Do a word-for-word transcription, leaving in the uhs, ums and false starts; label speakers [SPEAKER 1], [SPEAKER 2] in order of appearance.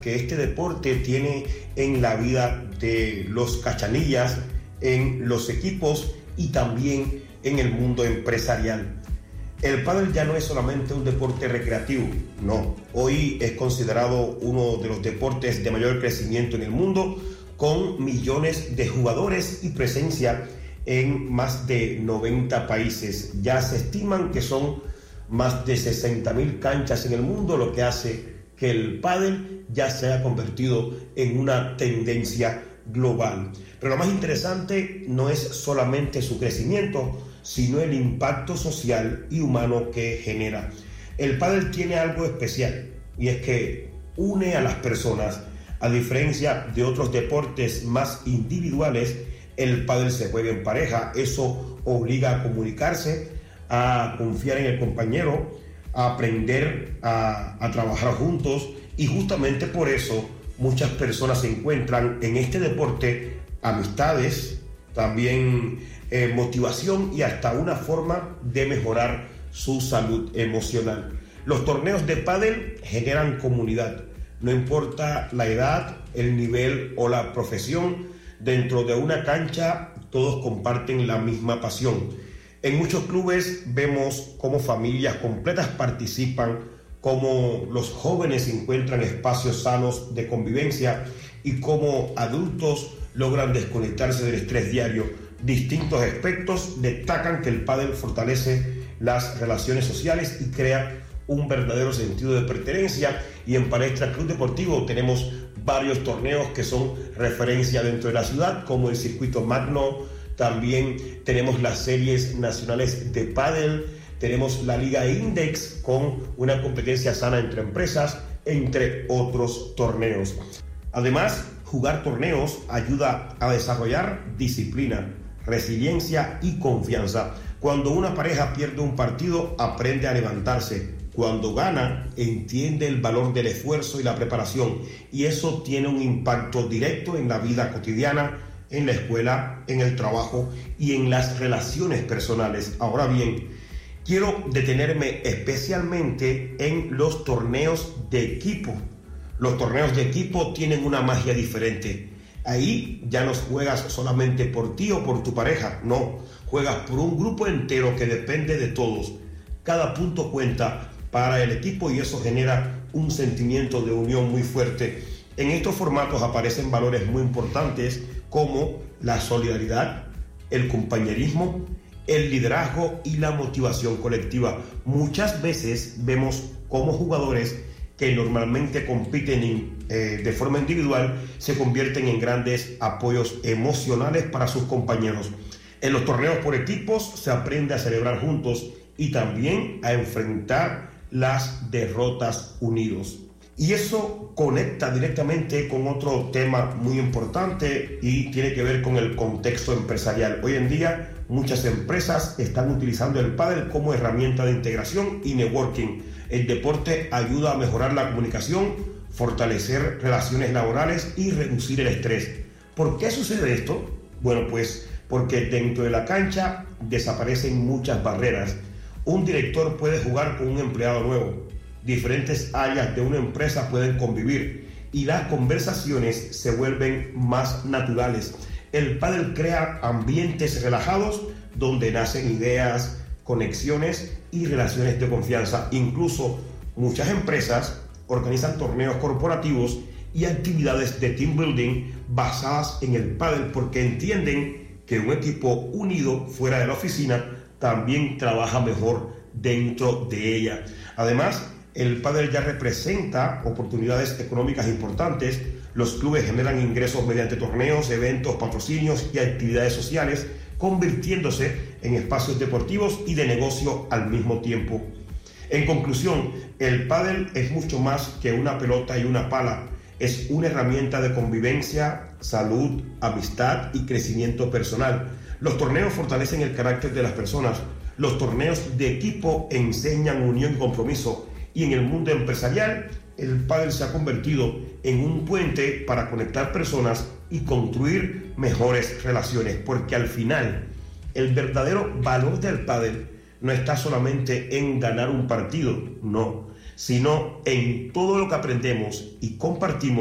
[SPEAKER 1] que este deporte tiene en la vida de los cachanillas, en los equipos y también en el mundo empresarial. El pádel ya no es solamente un deporte recreativo, no. Hoy es considerado uno de los deportes de mayor crecimiento en el mundo, con millones de jugadores y presencia en más de noventa países. Ya se estiman que son más de sesenta mil canchas en el mundo, lo que hace que el pádel ya se haya convertido en una tendencia global. Pero lo más interesante no es solamente su crecimiento, sino el impacto social y humano que genera. El pádel tiene algo especial, y es que une a las personas. A diferencia de otros deportes más individuales, el pádel se juega en pareja. Eso obliga a comunicarse, a confiar en el compañero, a aprender a, a trabajar juntos, y justamente por eso muchas personas encuentran en este deporte amistades, también eh, motivación y hasta una forma de mejorar su salud emocional. Los torneos de pádel generan comunidad, no importa la edad, el nivel o la profesión. Dentro de una cancha todos comparten la misma pasión. En muchos clubes vemos cómo familias completas participan, cómo los jóvenes encuentran espacios sanos de convivencia y cómo adultos logran desconectarse del estrés diario. Distintos aspectos destacan que el pádel fortalece las relaciones sociales y crea un verdadero sentido de pertenencia, y en Palestra Club Deportivo tenemos varios torneos que son referencia dentro de la ciudad, como el Circuito Magno. También tenemos las series nacionales de pádel, tenemos la Liga Index con una competencia sana entre empresas, entre otros torneos. Además, jugar torneos ayuda a desarrollar disciplina, resiliencia y confianza. Cuando una pareja pierde un partido, aprende a levantarse. Cuando gana, entiende el valor del esfuerzo y la preparación, y eso tiene un impacto directo en la vida cotidiana, en la escuela, en el trabajo y en las relaciones personales. Ahora bien, quiero detenerme especialmente en los torneos de equipo. Los torneos de equipo tienen una magia diferente. Ahí ya no juegas solamente por ti o por tu pareja, no, juegas por un grupo entero que depende de todos. Cada punto cuenta para el equipo y eso genera un sentimiento de unión muy fuerte. En estos formatos aparecen valores muy importantes como la solidaridad, el compañerismo, el liderazgo y la motivación colectiva. Muchas veces vemos cómo jugadores que normalmente compiten in, eh, de forma individual se convierten en grandes apoyos emocionales para sus compañeros. En los torneos por equipos se aprende a celebrar juntos y también a enfrentar las derrotas unidos. Y eso conecta directamente con otro tema muy importante y tiene que ver con el contexto empresarial. Hoy en día muchas empresas están utilizando el pádel como herramienta de integración y networking. El deporte ayuda a mejorar la comunicación, fortalecer relaciones laborales y reducir el estrés. ¿Por qué sucede esto? Bueno, pues porque dentro de la cancha desaparecen muchas barreras. Un director puede jugar con un empleado nuevo. Diferentes áreas de una empresa pueden convivir y las conversaciones se vuelven más naturales. El pádel crea ambientes relajados donde nacen ideas, conexiones y relaciones de confianza. Incluso muchas empresas organizan torneos corporativos y actividades de team building basadas en el pádel porque entienden que un equipo unido fuera de la oficina también trabaja mejor dentro de ella. Además, el pádel ya representa oportunidades económicas importantes. Los clubes generan ingresos mediante torneos, eventos, patrocinios y actividades sociales, convirtiéndose en espacios deportivos y de negocio al mismo tiempo. En conclusión, el pádel es mucho más que una pelota y una pala. Es una herramienta de convivencia, salud, amistad y crecimiento personal. Los torneos fortalecen el carácter de las personas. Los torneos de equipo enseñan unión y compromiso. Y en el mundo empresarial, el pádel se ha convertido en un puente para conectar personas y construir mejores relaciones. Porque al final, el verdadero valor del pádel no está solamente en ganar un partido, no, sino en todo lo que aprendemos y compartimos